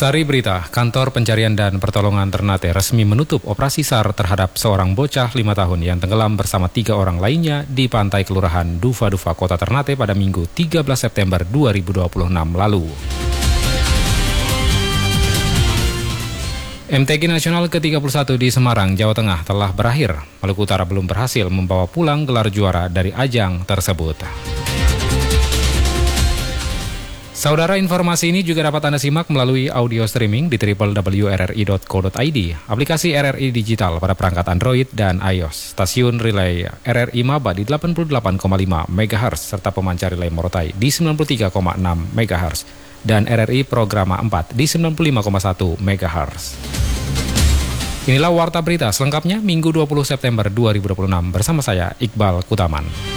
Sari berita, Kantor Pencarian dan Pertolongan Ternate resmi menutup operasi SAR terhadap seorang bocah 5 tahun yang tenggelam bersama 3 orang lainnya di pantai Kelurahan Dufa-Dufa, Kota Ternate pada Minggu 13 September 2026 lalu. MTQ Nasional ke-31 di Semarang, Jawa Tengah telah berakhir. Maluku Utara belum berhasil membawa pulang gelar juara dari ajang tersebut. Saudara, informasi ini juga dapat Anda simak melalui audio streaming di www.rri.co.id, aplikasi RRI Digital pada perangkat Android dan iOS, stasiun relay RRI Maba di 88,5 MHz, serta pemancar relay Morotai di 93,6 MHz, dan RRI Programa 4 di 95,1 MHz. Inilah Warta Berita selengkapnya Minggu 20 September 2026 bersama saya, Iqbal Kutaman.